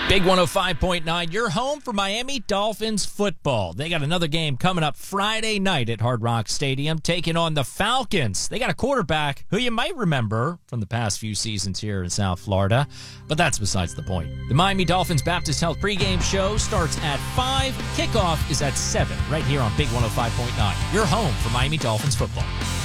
Big 105.9, your home for Miami Dolphins football. They got another game coming up Friday night at Hard Rock Stadium, taking on the Falcons. They got a quarterback who you might remember from the past few seasons here in South Florida, but that's besides the point. The Miami Dolphins Baptist Health pregame show starts at 5. Kickoff is at 7, right here on Big 105.9, your home for Miami Dolphins football.